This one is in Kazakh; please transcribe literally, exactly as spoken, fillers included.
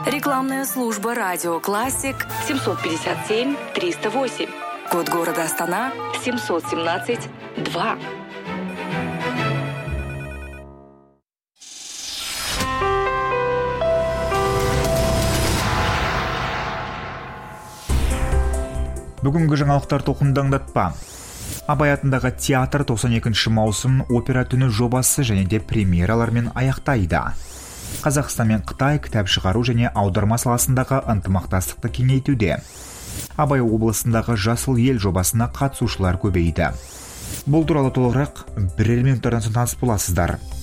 Рекламная служба «Радио Классик» семьсот пятьдесят семь триста восемь. Код города Астана семьсот семнадцать два. Бүгінгі жаңалықтар тоқымдаңдатпа. Абай атындағы театр тоқсан екінші маусым опера түні жобасы және де премьералармен аяқтайды. Қазақстан мен Қытай кітап шығару және аударма саласындағы ынтымақтастықты кеңейтуде. Абай облысындағы Жасыл ел жобасына қатысушылар көбейді. Бұл туралы толығырақ бірер минуттардан соң таныс боласыздар.